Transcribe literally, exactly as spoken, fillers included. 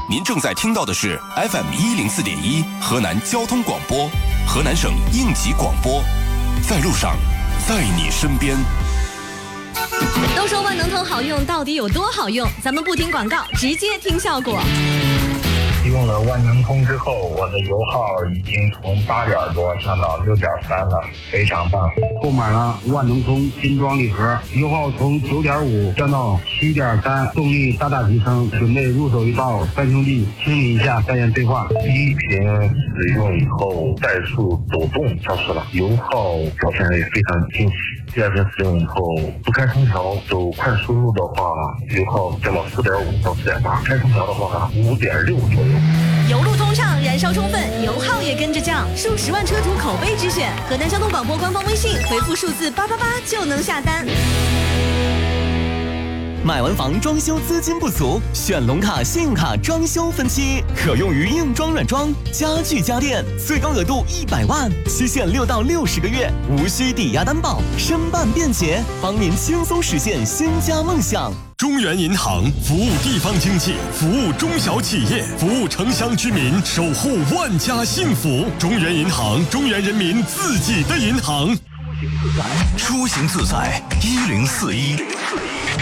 您正在听到的是 F M 一零四点一河南交通广播，河南省应急广播，在路上，在你身边。 都说万能通好用，到底有多好用？咱们不听广告，直接听效果。 用了万能通之后，我的油耗已经从八点多降到六点三了，非常棒。 购买了万能通精装礼盒，油耗从九点五降到七点三，动力大大提升。准备入手一包，三兄弟清理一下，再言对话。 第一瓶使用以后，怠速抖动消失了，油耗表现也非常惊喜。第二瓶使用以后，不开空调走快输入的话，油耗降到四点五到四点八，开空调的话五点六左右。 油路通畅，燃烧充分，油耗也跟着降，数十万车主口碑之选。河南交通广播官方微信回复数字八八八就能下单。 买完房装修资金不足，选龙卡信用卡装修分期，可用于硬装软装、家具家电，最高额度一百万，期限六到六十个月，无需抵押担保，申办便捷，帮您轻松实现新家梦想。 中原银行服务地方经济，服务中小企业，服务城乡居民，守护万家幸福。中原银行，中原人民自己的银行。 出行自在一零四一。